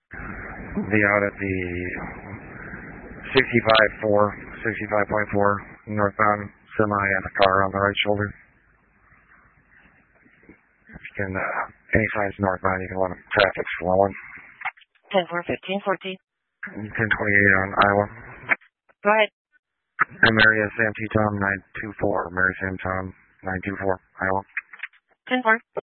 Be out at the 65.4 northbound semi and a car on the right shoulder. If you can, any signs northbound, you can let them traffic flowing. 10-4, 15-14. 1028 on Iowa. Go ahead. And Mary Sam T. Tom 924. Mary Sam Tom 924, Iowa. 10-4.